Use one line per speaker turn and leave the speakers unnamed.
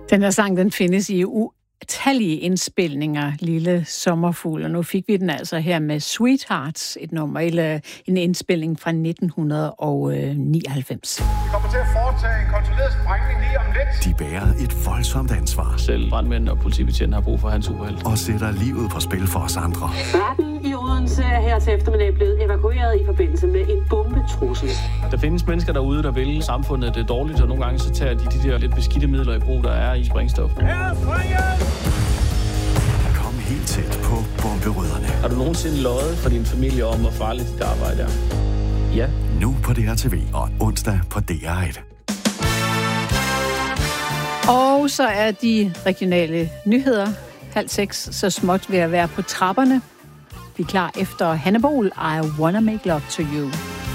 Den her sang, den findes i utallige indspilninger, Lille Sommerfugl, og nu fik vi den altså her med Sweethearts, et nummer, eller en indspilning fra 1999.
Vi kommer til at foretage en kontrolleret sprængning lige om lidt.
De bærer et voldsomt ansvar.
Selv brandmænd og politibetjente har brug for hans uheld.
Og sætter livet på spil for os andre.
Retten i Odense er her til eftermiddag blevet evakueret i forbindelse med en bombetrussel.
Der findes mennesker derude, der vil samfundet det dårligt, og nogle gange så tager de der lidt beskidte midler i brug, der er i sprængstof.
Kom helt tæt på bomberødderne.
Har du nogensinde løjet for din familie om, hvor farligt dit arbejde er? Ja.
Nu på DRTV og onsdag på DR1.
Og så er de regionale nyheder 5:30 så småt ved at være på trapperne. Vi er klar efter Hannah Bol, I Wanna Make Love to You.